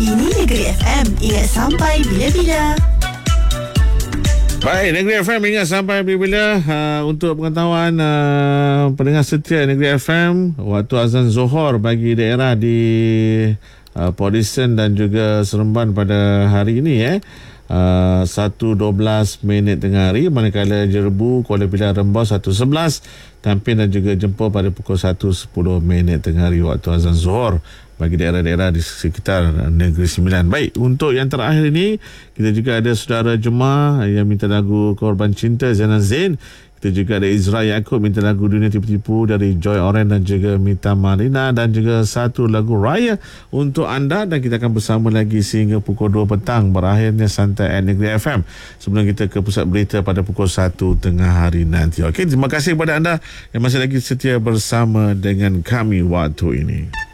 Ini Negeri FM. Ingat sampai bila-bila. Baik, Negeri FM ingat sampai bila-bila. Untuk pengetahuan pendengar setia Negeri FM, waktu azan Zohor bagi daerah di Port Dickson dan juga Seremban pada hari ini 1.12 tengah hari, manakala Jerbu, Kuala Pilar, Rembau 1.11, Tampin dan juga Jempol pada pukul 1.10 tengah hari waktu azan Zohor bagi daerah-daerah di sekitar Negeri Sembilan. Baik, untuk yang terakhir ini kita juga ada saudara jemaah yang minta lagu Korban Cinta Zainal Zain. Kita juga ada Izra Yaakob minta lagu Dunia Tipu-Tipu dari Joy Oren dan juga Mita Marina, dan juga satu lagu Raya untuk anda. Dan kita akan bersama lagi sehingga pukul 2 petang, berakhirnya Santai at Negeri FM sebelum kita ke pusat berita pada pukul 1 tengah hari nanti. Okey, terima kasih kepada anda yang masih lagi setia bersama dengan kami waktu ini.